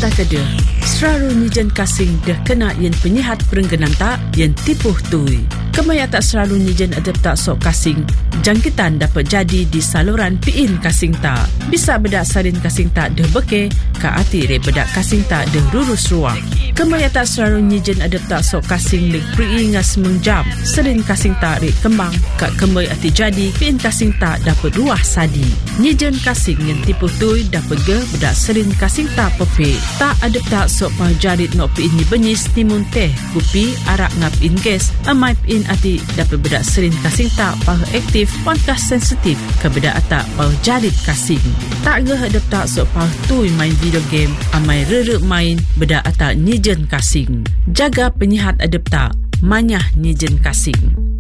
tak kada. Seraru nijen kasing dah kena yang penyihat perengganan tak yang tipuh tui. Kemaya tak selalu nijen adap tak sok kasing. Jangkitan dapat jadi di saluran piin kasing tak. Bisa bedak sarin kasing tak dah beke, ka ati re bedak kasing tak dah rurus ruang. Kemaya tak selalu nijen adap tak sok kasing leg pri'i ngas mengjam. Sarin kasing tak re kembang, ka kemay ati jadi piin kasing tak dapat ruah sadi. Nijen kasing yang tipuh tui dapat ge bedak sarin kasing tak pepe. Tak adap tak sok pajarit nok piin ni benyis timun teh, kupi, arak ngap in gas, amai piin ati dapat bedak serin kasing tak pah aktif pangkas sensitif ke bedak atak pah jarit kasing. Tak ge hadap tak sok pah tui main video game amai rere main bedak atak nijen kasing. Jaga penyihat adap tak manyah nijen kasing.